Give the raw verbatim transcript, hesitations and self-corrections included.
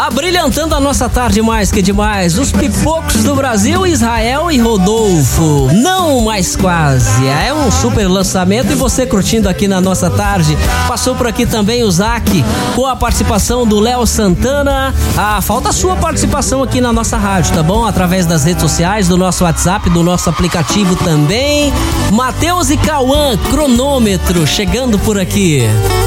Abrilhantando a nossa tarde mais que demais, os pipocos do Brasil, Israel e Rodolfo. Não mais quase, é um super lançamento e você curtindo aqui na nossa tarde. Passou por aqui também o Zac com a participação do Léo Santana. Ah, falta a sua participação aqui na nossa rádio, tá bom? Através das redes sociais, do nosso WhatsApp, do nosso aplicativo também. Matheus e Cauã, cronômetro, chegando por aqui.